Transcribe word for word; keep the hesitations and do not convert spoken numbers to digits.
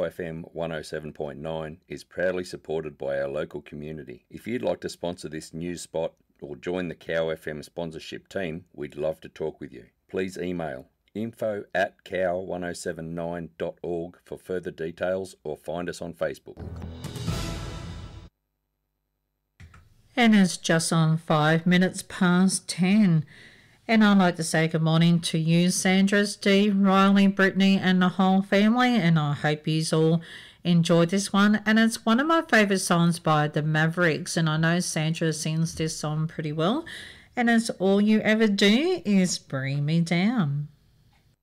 F M one oh seven point nine is proudly supported by our local community. If you'd like to sponsor this news spot or join the Cow F M sponsorship team, we'd love to talk with you. Please email info at cow one oh seven nine dot org for further details or find us on Facebook. And it's just on five minutes past ten. And I'd like to say good morning to you, Sandra, Steve, Riley, Brittany and the whole family. And I hope you all enjoyed this one. And it's one of my favourite songs by the Mavericks. And I know Sandra sings this song pretty well. And it's All You Ever Do Is Bring Me Down.